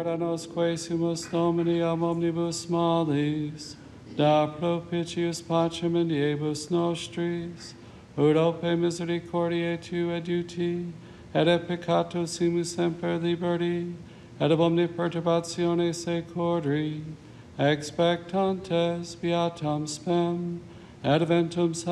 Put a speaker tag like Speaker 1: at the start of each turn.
Speaker 1: Misericorde nosque sumus Domini omnibus malis, da propitius pacem in diebus nostris, ut ope misericordiae tu eduti, et peccato simus semper liberti, et ab omni perturbatione secori, expectantes beatam spem, adventum